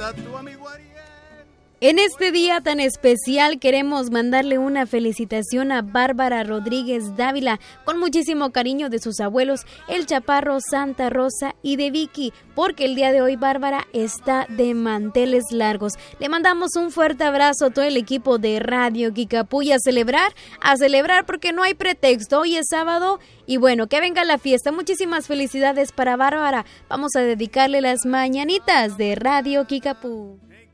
para tu amigo Ariel. En este día tan especial queremos mandarle una felicitación a Bárbara Rodríguez Dávila con muchísimo cariño de sus abuelos, el Chaparro, Santa Rosa y de Vicky, porque el día de hoy Bárbara está de manteles largos. Le mandamos un fuerte abrazo a todo el equipo de Radio Kickapoo, a celebrar porque no hay pretexto, hoy es sábado y bueno, que venga la fiesta. Muchísimas felicidades para Bárbara. Vamos a dedicarle las mañanitas de Radio Kickapoo.